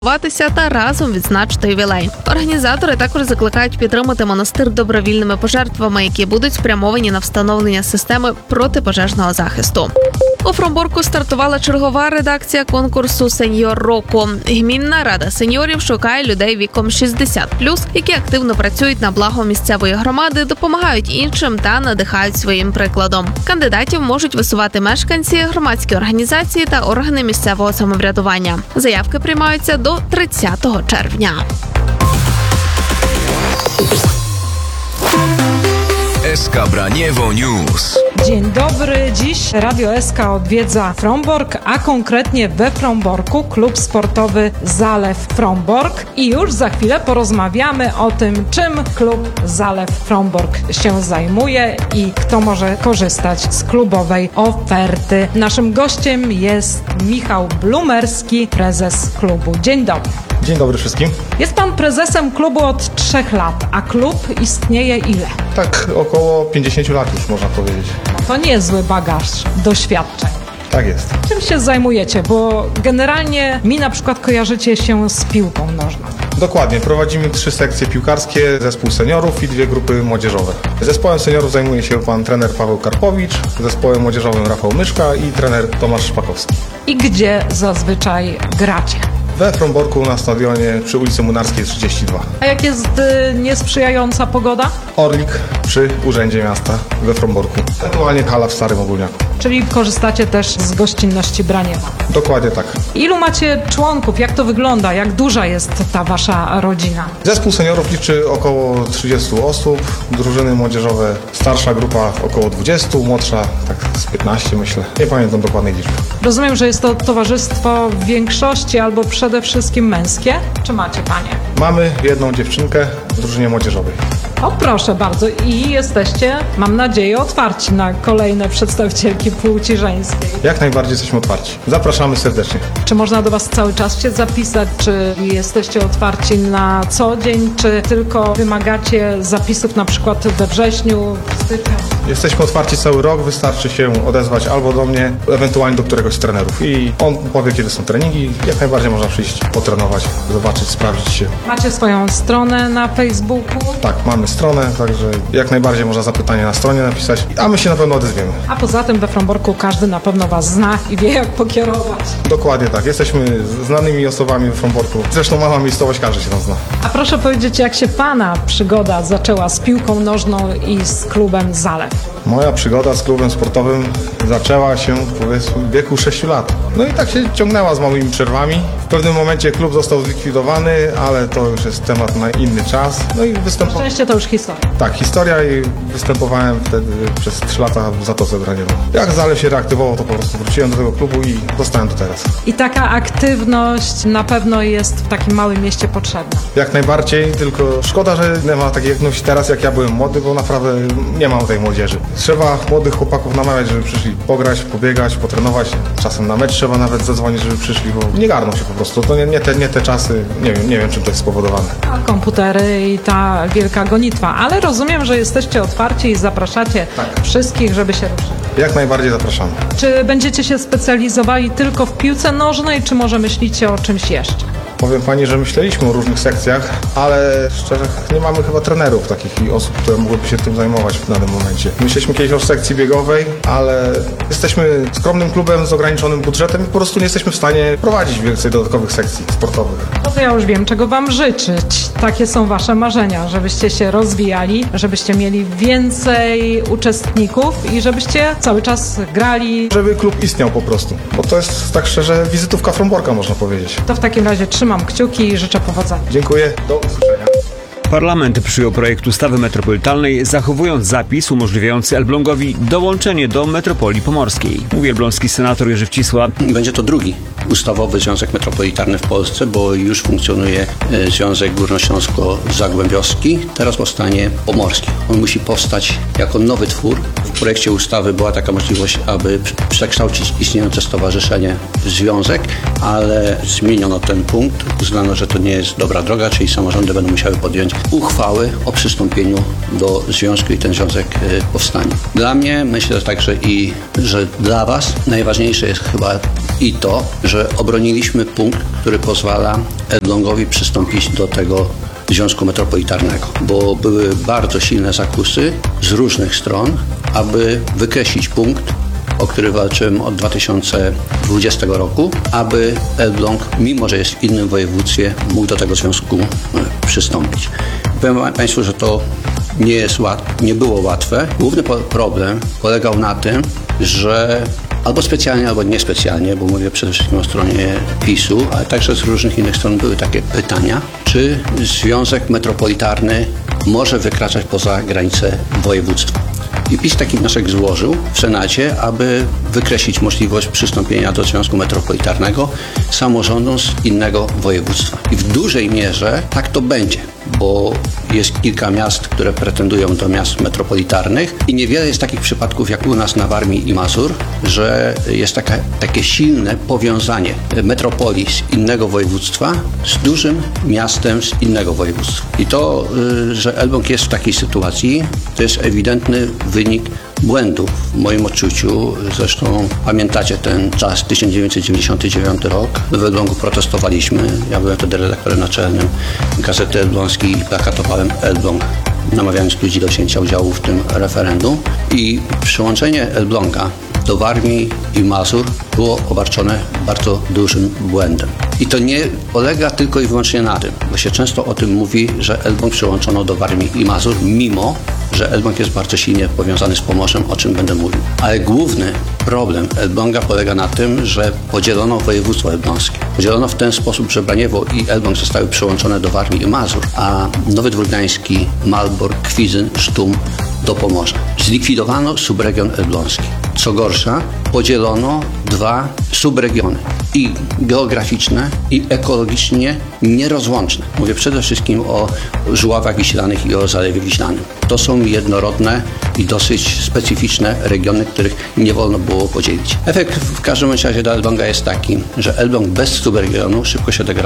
та разом відзначити ювілей. Організатори також закликають підтримати монастир добровільними пожертвами, які будуть спрямовані на встановлення системи протипожежного захисту. У Фромборку стартувала чергова редакція конкурсу «Сеньор року». Гмінна рада сеньорів шукає людей віком 60+, які активно працюють на благо місцевої громади, допомагають іншим та надихають своїм прикладом. Кандидатів можуть висувати мешканці, громадські організації та органи місцевого самоврядування. Заявки приймаються до 30 червня. SK Braniewo News. Dzień dobry. Dziś Radio SK odwiedza Frombork, a konkretnie we Fromborku klub sportowy Zalew Frombork. I już za chwilę porozmawiamy o tym, czym klub Zalew Frombork się zajmuje i kto może korzystać z klubowej oferty. Naszym gościem jest Michał Blumerski, prezes klubu. Dzień dobry. Dzień dobry wszystkim. Jest pan prezesem klubu od 3 lat, a klub istnieje ile? Tak około 50 lat już można powiedzieć. To niezły bagaż doświadczeń. Tak jest. Czym się zajmujecie? Bo generalnie mi na przykład kojarzycie się z piłką nożną. Dokładnie, prowadzimy 3 sekcje piłkarskie, zespół seniorów i 2 grupy młodzieżowe. Zespołem seniorów zajmuje się pan trener Paweł Karpowicz, zespołem młodzieżowym Rafał Myszka i trener Tomasz Szpakowski. I gdzie zazwyczaj gracie? We Fromborku na stadionie przy ulicy Munarskiej 32. A jak jest niesprzyjająca pogoda? Orlik przy Urzędzie Miasta we Fromborku. Ewentualnie hala w Starym Ogólniaku. Czyli korzystacie też z gościnności Braniewa. Dokładnie tak. Ilu macie członków? Jak to wygląda? Jak duża jest ta wasza rodzina? Zespół seniorów liczy około 30 osób, drużyny młodzieżowe, starsza grupa około 20, młodsza tak z 15 myślę. Nie pamiętam dokładnej liczby. Rozumiem, że jest to towarzystwo w większości albo przede wszystkim męskie. Czy macie panie? Mamy jedną dziewczynkę w drużynie młodzieżowej. O, proszę bardzo. I jesteście, mam nadzieję, otwarci na kolejne przedstawicielki płci żeńskiej. Jak najbardziej jesteśmy otwarci. Zapraszamy serdecznie. Czy można do was cały czas się zapisać? Czy jesteście otwarci na co dzień? Czy tylko wymagacie zapisów na przykład we wrześniu, w styczniu? Jesteśmy otwarci cały rok, wystarczy się odezwać albo do mnie, ewentualnie do któregoś z trenerów. I on powie, kiedy są treningi. Jak najbardziej można przyjść, potrenować, zobaczyć, sprawdzić się. Macie swoją stronę na Facebooku? Tak, mamy stronę, także jak najbardziej można zapytanie na stronie napisać, a my się na pewno odezwiemy. A poza tym we Fromborku każdy na pewno was zna i wie, jak pokierować. Dokładnie tak, jesteśmy znanymi osobami w Fromborku. Zresztą mała miejscowość, każdy się tam zna. A proszę powiedzieć, jak się pana przygoda zaczęła z piłką nożną i z klubem Zalew? Moja przygoda z klubem sportowym zaczęła się powiedzmy w wieku 6 lat. No i tak się ciągnęła z małymi przerwami. W pewnym momencie klub został zlikwidowany, ale to już jest temat na inny czas. No i występowałem. Szczęście to już historia. Tak, historia i występowałem wtedy przez 3 lata w Zatoce Braniewo. Jak Zalew się reaktywował, to po prostu wróciłem do tego klubu i zostałem do teraz. I taka aktywność na pewno jest w takim małym mieście potrzebna. Jak najbardziej, tylko szkoda, że nie ma takiej aktywności teraz, jak ja byłem młody, bo naprawdę nie mam tej młodzieży. Trzeba młodych chłopaków namawiać, żeby przyszli pograć, pobiegać, potrenować. Czasem na mecz trzeba nawet zadzwonić, żeby przyszli, bo nie garną się po prostu. To nie te czasy, nie wiem czym to jest spowodowane. A komputery i ta wielka gonitwa. Ale rozumiem, że jesteście otwarci i zapraszacie wszystkich, żeby się ruszyli. Jak najbardziej zapraszamy. Czy będziecie się specjalizowali tylko w piłce nożnej, czy może myślicie o czymś jeszcze? Powiem pani, że myśleliśmy o różnych sekcjach, ale szczerze nie mamy chyba trenerów takich i osób, które mogłyby się tym zajmować w danym momencie. Myśleliśmy kiedyś o sekcji biegowej, ale jesteśmy skromnym klubem z ograniczonym budżetem i po prostu nie jesteśmy w stanie prowadzić więcej dodatkowych sekcji sportowych. No to ja już wiem, czego wam życzyć. Takie są wasze marzenia, żebyście się rozwijali, żebyście mieli więcej uczestników i żebyście cały czas grali. Żeby klub istniał po prostu, bo to jest tak szczerze wizytówka Fromborka, można powiedzieć. To w takim razie trzymam kciuki i życzę powodzenia. Dziękuję, do usłyszenia. Parlament przyjął projekt ustawy metropolitalnej, zachowując zapis umożliwiający Elblągowi dołączenie do metropolii pomorskiej. Mówi elbląski senator Jerzy Wcisła. Będzie to drugi ustawowy związek metropolitarny w Polsce, bo już funkcjonuje Związek Górnośląsko-Zagłębiowski, teraz powstanie pomorski. On musi powstać jako nowy twór. W projekcie ustawy była taka możliwość, aby przekształcić istniejące stowarzyszenie w związek, ale zmieniono ten punkt. Uznano, że to nie jest dobra droga, czyli samorządy będą musiały podjąć uchwały o przystąpieniu do związku i ten związek powstanie. Dla mnie, myślę także że dla was najważniejsze jest chyba i to, że obroniliśmy punkt, który pozwala Elblągowi przystąpić do tego Związku Metropolitarnego, bo były bardzo silne zakusy z różnych stron, aby wykreślić punkt, o który walczyłem od 2020 roku, aby Elbląg, mimo że jest w innym województwie, mógł do tego związku przystąpić. Powiem Państwu, że to nie było łatwe. Główny problem polegał na tym, że albo specjalnie, albo niespecjalnie, bo mówię przede wszystkim o stronie PiS-u, ale także z różnych innych stron były takie pytania, czy Związek Metropolitarny może wykraczać poza granice województwa. I PiS taki wniosek złożył w Senacie, aby wykreślić możliwość przystąpienia do Związku Metropolitarnego samorządom z innego województwa. I w dużej mierze tak to będzie, bo jest kilka miast, które pretendują do miast metropolitarnych i niewiele jest takich przypadków jak u nas na Warmii i Mazur, że jest takie silne powiązanie metropolii z innego województwa z dużym miastem z innego województwa. I to, że Elbląg jest w takiej sytuacji, to jest ewidentny wynik błędów w moim odczuciu. Zresztą pamiętacie ten czas, 1999 rok. My w Elblągu protestowaliśmy. Ja byłem wtedy redaktorem naczelnym Gazety Elbląskiej i plakatowałem Elbląg, namawiając ludzi do wzięcia udziału w tym referendum. I przyłączenie Elbląga do Warmii i Mazur było obarczone bardzo dużym błędem. I to nie polega tylko i wyłącznie na tym, bo się często o tym mówi, że Elbląg przyłączono do Warmii i Mazur, mimo że Elbląg jest bardzo silnie powiązany z Pomorzem, o czym będę mówił. Ale główny problem Elbląga polega na tym, że podzielono województwo elbląskie. Podzielono w ten sposób, że Braniewo i Elbląg zostały przyłączone do Warmii i Mazur, a Nowy Dwór Gdański, Malbork, Kwidzyn, Sztum do Pomorza. Zlikwidowano subregion elbląski. Co gorsza, podzielono dwa subregiony i geograficzne, i ekologicznie nierozłączne. Mówię przede wszystkim o Żuławach Wiślanych i o Zalewie Wiślanym. To są jednorodne i dosyć specyficzne regiony, których nie wolno było podzielić. Efekt w każdym razie dla Elbląga jest taki, że Elbląg bez subregionu szybko się degraduje.